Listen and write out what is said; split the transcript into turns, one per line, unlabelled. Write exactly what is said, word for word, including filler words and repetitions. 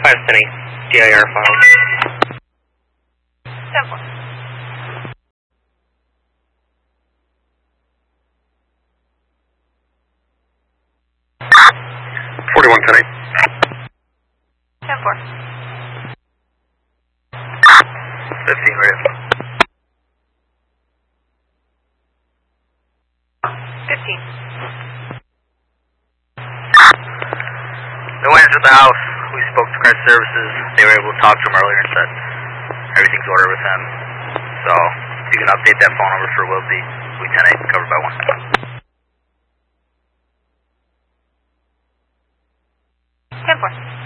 five ten eight, D I R files.
ten four.
forty-one ten eight.
ten four.
fifteen radio.
fifteen.
No answer at the house. We spoke to Christ Services. They were able to talk to him earlier and said everything's ordered with him. So if you can update that phone number for Wilsey, we ten eight covered by one.
ten four.